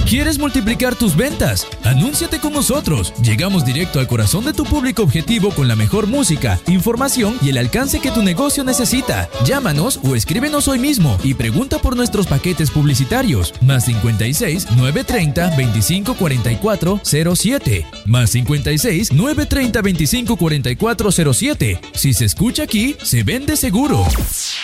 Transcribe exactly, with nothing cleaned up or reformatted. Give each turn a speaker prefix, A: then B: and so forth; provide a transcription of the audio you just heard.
A: ¿Quieres multiplicar tus ventas? Anúnciate con nosotros. Llegamos directo al corazón de tu público objetivo con la mejor música, información y el alcance que tu negocio necesita. Llámanos o escríbenos hoy mismo y pregunta por nuestros paquetes publicitarios. Más cincuenta y seis, nueve treinta, veinticinco cuarenta y cuatro, cero siete. Más cincuenta y seis, nueve treinta, veinticinco cuarenta y cuatro, cero siete. Si se escucha aquí, se vende seguro.